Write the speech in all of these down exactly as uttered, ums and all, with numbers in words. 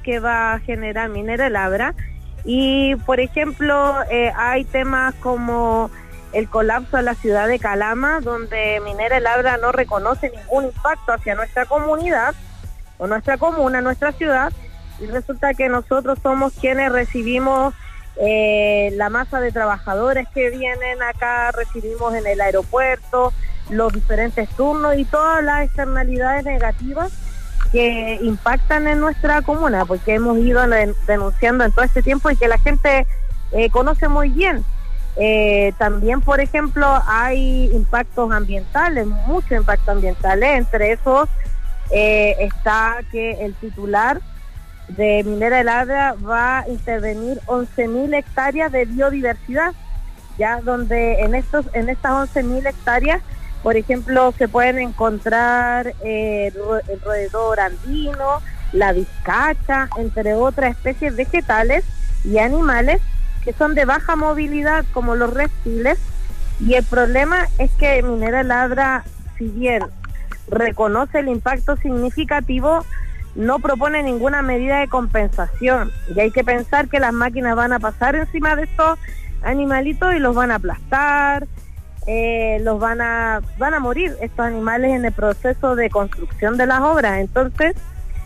que va a generar Minera El Abra. Y, por ejemplo, eh, hay temas como el colapso de la ciudad de Calama, donde Minera El Abra no reconoce ningún impacto hacia nuestra comunidad, o nuestra comuna, nuestra ciudad, y resulta que nosotros somos quienes recibimos eh, la masa de trabajadores que vienen acá, recibimos en el aeropuerto, los diferentes turnos y todas las externalidades negativas que impactan en nuestra comuna, porque hemos ido denunciando en todo este tiempo y que la gente eh, conoce muy bien. Eh, también, por ejemplo, hay impactos ambientales, muchos impactos ambientales, entre esos eh, está que el titular de Minera El Abra va a intervenir once mil hectáreas de biodiversidad, ya donde en estos en estas once mil hectáreas, por ejemplo, se pueden encontrar eh, el roedor andino, la vizcacha, entre otras especies vegetales y animales que son de baja movilidad, como los reptiles. Y el problema es que Minera El Abra, si bien reconoce el impacto significativo, no propone ninguna medida de compensación. Y hay que pensar que las máquinas van a pasar encima de estos animalitos y los van a aplastar, eh, los van a van a morir estos animales en el proceso de construcción de las obras. Entonces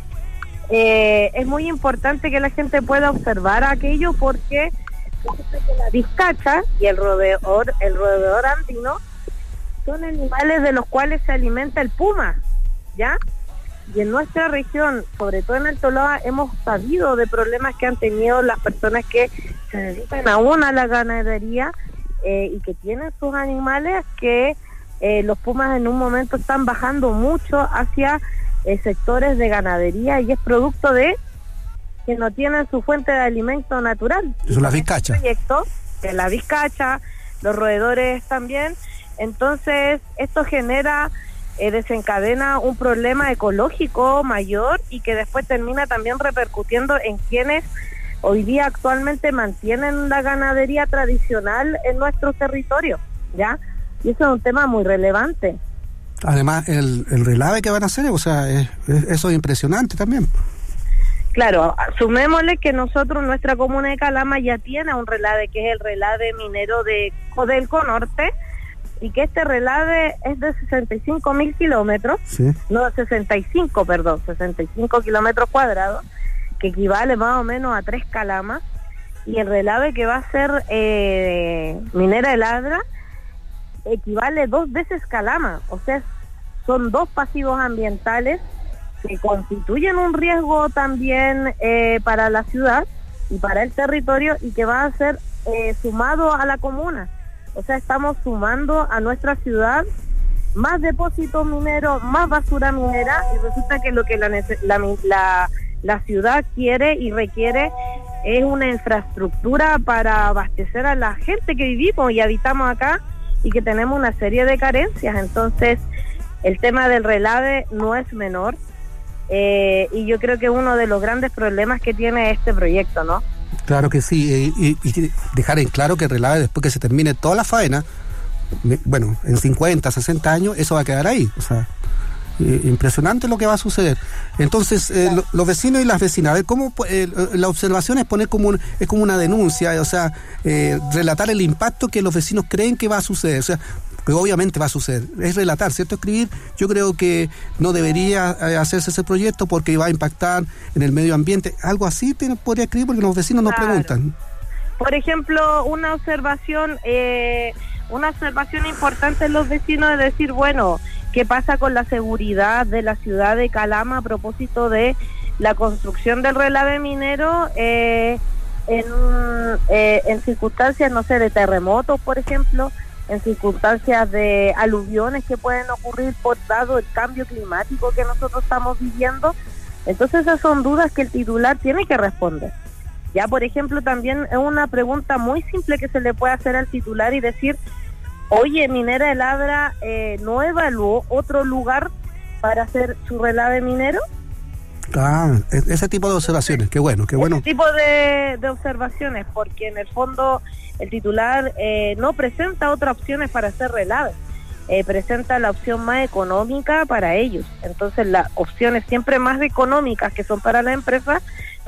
eh, es muy importante que la gente pueda observar aquello, porque la vizcacha y el roedor, el roedor andino son animales de los cuales se alimenta el puma, ¿ya? Y en nuestra región, sobre todo en el Toloa, hemos sabido de problemas que han tenido las personas que se dedican aún a la ganadería eh, y que tienen sus animales, que eh, los pumas en un momento están bajando mucho hacia eh, sectores de ganadería, y es producto de que no tienen su fuente de alimento natural. Son las vizcachas. Este proyecto, que la vizcacha, los roedores también. Entonces, esto genera... Eh, desencadena un problema ecológico mayor, y que después termina también repercutiendo en quienes hoy día actualmente mantienen la ganadería tradicional en nuestro territorio, ¿ya? Y eso es un tema muy relevante. Además, el, el relave que van a hacer, o sea, es, es, eso es impresionante también. Claro, sumémosle que nosotros, nuestra comuna de Calama, ya tiene un relave, que es el relave minero de Codelco Norte, y que este relave es de sesenta y cinco mil kilómetros, sí. no, sesenta y cinco, perdón, sesenta y cinco kilómetros cuadrados, que equivale más o menos a tres Calamas, y el relave que va a ser eh, Minera El Abra equivale dos veces Calama, o sea, son dos pasivos ambientales que constituyen un riesgo también eh, para la ciudad y para el territorio, y que va a ser eh, sumado a la comuna. O sea, estamos sumando a nuestra ciudad más depósitos mineros, más basura minera, y resulta que lo que la, la, la, la ciudad quiere y requiere es una infraestructura para abastecer a la gente que vivimos y habitamos acá, y que tenemos una serie de carencias. Entonces, el tema del relave no es menor, eh, y yo creo que es uno de los grandes problemas que tiene este proyecto, ¿no? Claro que sí, y, y dejar en claro que el relave, después que se termine toda la faena, bueno, en cincuenta, sesenta años, eso va a quedar ahí. O sea, eh, impresionante lo que va a suceder. Entonces, eh, lo, los vecinos y las vecinas, a ver, cómo eh, la observación es poner como un, es como una denuncia, o sea, eh, relatar el impacto que los vecinos creen que va a suceder. O sea, que obviamente va a suceder, es relatar, ¿cierto? Escribir, yo creo que no debería hacerse ese proyecto porque va a impactar en el medio ambiente, algo así te podría escribir, porque los vecinos nos claro. preguntan. Por ejemplo, una observación, eh, una observación importante en los vecinos es decir, bueno, ¿qué pasa con la seguridad de la ciudad de Calama a propósito de la construcción del relave minero eh, en, eh, en circunstancias, no sé, de terremotos, por ejemplo, en circunstancias de aluviones que pueden ocurrir por dado el cambio climático que nosotros estamos viviendo? Entonces esas son dudas que el titular tiene que responder. Ya, por ejemplo, también es una pregunta muy simple que se le puede hacer al titular y decir, oye, Minera El Abra eh, ¿no evaluó otro lugar para hacer su relave minero? Ah, ese tipo de observaciones, qué bueno, qué bueno. Ese tipo de, de observaciones, porque en el fondo el titular eh, no presenta otras opciones para hacer relave, eh, presenta la opción más económica para ellos. Entonces las opciones siempre más económicas que son para la empresa